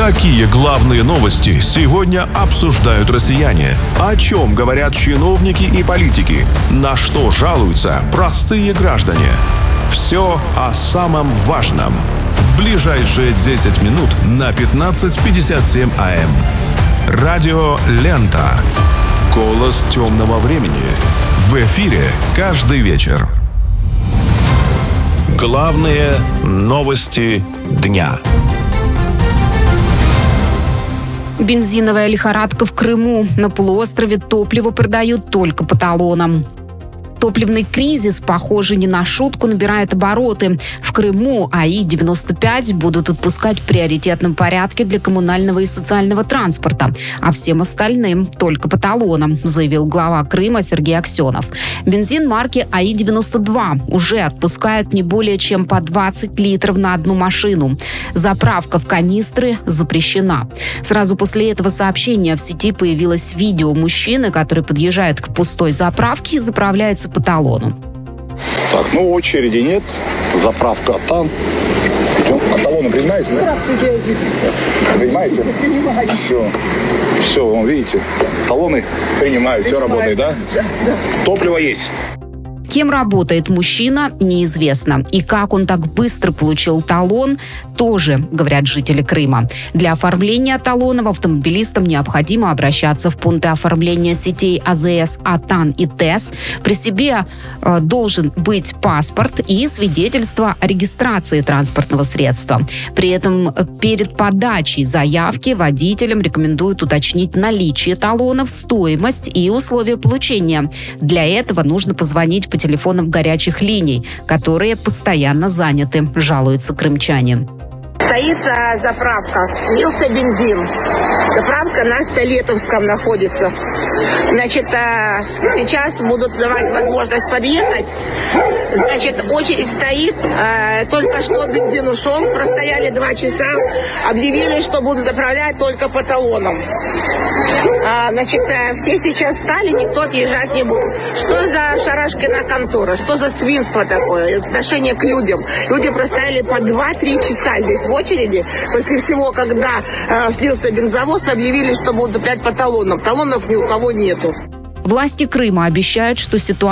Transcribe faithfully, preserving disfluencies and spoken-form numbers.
Какие главные новости сегодня обсуждают россияне? О чем говорят чиновники и политики? На что жалуются простые граждане? Все о самом важном в ближайшие десять минут на пятнадцать пятьдесят семь АМ. Радио «Лента». Голос темного времени. В эфире каждый вечер. Главные новости дня. Бензиновая лихорадка в Крыму. На полуострове топливо продают только по талонам. Топливный кризис, похоже, не на шутку набирает обороты. В Крыму АИ девяносто пять будут отпускать в приоритетном порядке для коммунального и социального транспорта, а всем остальным только по талонам, заявил глава Крыма Сергей Аксенов. Бензин марки АИ девяносто два уже отпускают не более чем по двадцать литров на одну машину. Заправка в канистры запрещена. Сразу после этого сообщения в сети появилось видео мужчины, который подъезжает к пустой заправке и заправляется по талону. Так, ну очереди нет, заправка там. Идем. А талоны принимаете? Здравствуйте, я здесь. Принимаете? Принимаю. Все. Все, вон, видите, талоны принимают, все работает, да? Да, да. Топливо есть. Кем работает мужчина, неизвестно. И как он так быстро получил талон, тоже, говорят жители Крыма. Для оформления талонов автомобилистам необходимо обращаться в пункты оформления сетей АЗС, АТАН и ТЭС. При себе э, должен быть паспорт и свидетельство о регистрации транспортного средства. При этом перед подачей заявки водителям рекомендуют уточнить наличие талонов, стоимость и условия получения. Для этого нужно позвонить по телефонам горячих линий, которые постоянно заняты, жалуются крымчане. Стоит а, заправка, слился бензин. Заправка на Столетовском находится. Значит, а, сейчас будут давать возможность подъехать. Значит, очередь стоит. А, только что бензин ушел, простояли два часа. Объявили, что будут заправлять только по талонам. А, значит, а, все сейчас встали, никто отъезжать не будет. Что за шарашкина контора? Что за свинство такое? Отношение к людям. Люди простояли по два-три часа здесь в очереди. После всего, когда э, слился бензовоз, объявили, что будут заправлять по талонам. Талонов ни у кого нету. Власти Крыма обещают, что ситуация